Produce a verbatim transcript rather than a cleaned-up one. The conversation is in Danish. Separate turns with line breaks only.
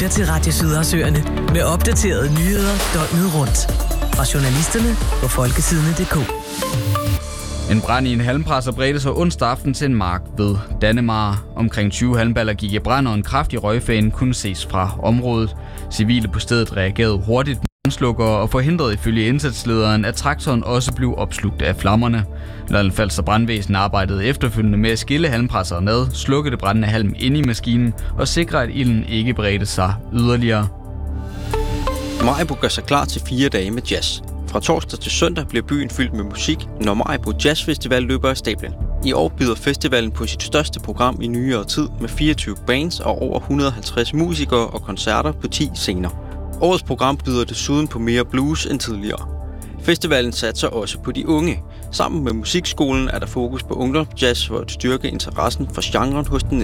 lytter til Radio Sydersøerne med opdaterede nyheder døgnet rundt. Fra journalisterne på folkesidene punktum d k.
En brand i en halmpresser bredte sig onsdag aften til en mark ved Dannemare. Omkring tyve halmballer gik i brand, og en kraftig røgfane kunne ses fra området. Civile på stedet reagerede hurtigt med brandslukkere og forhindrede ifølge indsatslederen, at traktoren også blev opslugt af flammerne. Lolland-Falster Brandvæsen arbejdede efterfølgende med at skille halmpresseren ad, slukke det brændende halm inde i maskinen og sikre, at ilden ikke bredte sig yderligere.
Maribo gør sig klar til fire dage med jazz. Fra torsdag til søndag bliver byen fyldt med musik, når Maribo Jazz Festival løber af stablen. I år byder festivalen på sit største program i nyere tid med fireogtyve bands og over et hundrede og halvtreds musikere og koncerter på ti scener. Årets program byder desuden på mere blues end tidligere. Festivalen satser også på de unge. Sammen med musikskolen er der fokus på ungdomsjazz for at styrke interessen for genren hos den